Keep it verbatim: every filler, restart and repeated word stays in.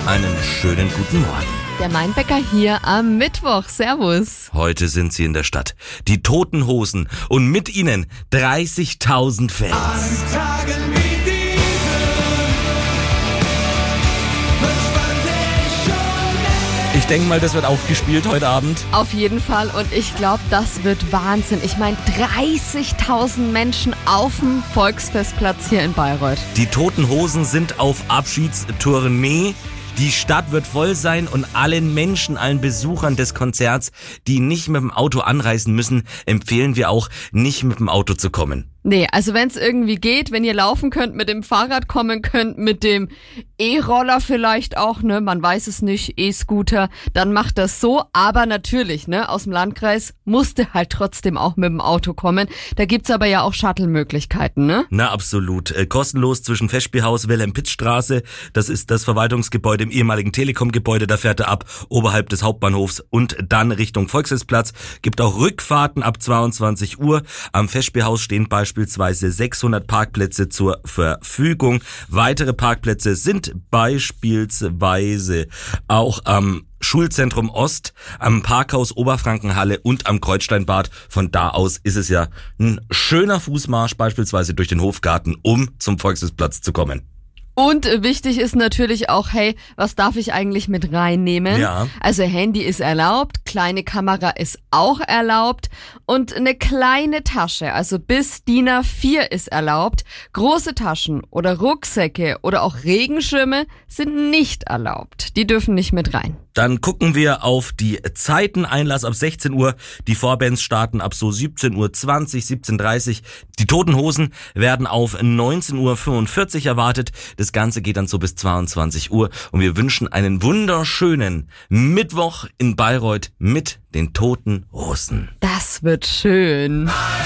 Einen schönen guten Morgen. Der Mainbäcker hier am Mittwoch. Servus. Heute sind sie in der Stadt. Die Toten Hosen und mit ihnen dreißigtausend Fans. An Tagen wie diesen wünscht man sich schon. Ich denke mal, das wird auch gespielt heute Abend. Auf jeden Fall. Und ich glaube, das wird Wahnsinn. Ich meine, dreißigtausend Menschen auf dem Volksfestplatz hier in Bayreuth. Die Toten Hosen sind auf Abschiedstournee. Die Stadt wird voll sein und allen Menschen, allen Besuchern des Konzerts, die nicht mit dem Auto anreisen müssen, empfehlen wir auch, nicht mit dem Auto zu kommen. Nee, also wenn es irgendwie geht, wenn ihr laufen könnt, mit dem Fahrrad kommen könnt, mit dem E-Roller vielleicht auch, ne, man weiß es nicht, E-Scooter, dann macht das so. Aber natürlich, ne, aus dem Landkreis musste halt trotzdem auch mit dem Auto kommen. Da gibt's aber ja auch Shuttle-Möglichkeiten, ne? Na, absolut. Äh, kostenlos zwischen Festspielhaus, Wilhelm-Pitz-Straße, das ist das Verwaltungsgebäude im ehemaligen Telekom-Gebäude, da fährt er ab, oberhalb des Hauptbahnhofs und dann Richtung Volksfestplatz. Gibt auch Rückfahrten ab zweiundzwanzig Uhr. Am Festspielhaus stehen beispielsweise sechshundert Parkplätze zur Verfügung. Weitere Parkplätze sind beispielsweise auch am Schulzentrum Ost, am Parkhaus Oberfrankenhalle und am Kreuzsteinbad. Von da aus ist es ja ein schöner Fußmarsch beispielsweise durch den Hofgarten, um zum Volksfestplatz zu kommen. Und wichtig ist natürlich auch, hey, was darf ich eigentlich mit reinnehmen? Ja. Also Handy ist erlaubt, kleine Kamera ist auch erlaubt und eine kleine Tasche, also bis D I N A vier ist erlaubt. Große Taschen oder Rucksäcke oder auch Regenschirme sind nicht erlaubt. Die dürfen nicht mit rein. Dann gucken wir auf die Zeiten. Einlass ab sechzehn Uhr. Die Vorbands starten ab so siebzehn Uhr zwanzig, siebzehn Uhr dreißig. Die Toten Hosen werden auf neunzehn Uhr fünfundvierzig erwartet. Das Ganze geht dann so bis zweiundzwanzig Uhr. Und wir wünschen einen wunderschönen Mittwoch in Bayreuth mit den Toten Hosen. Das wird schön.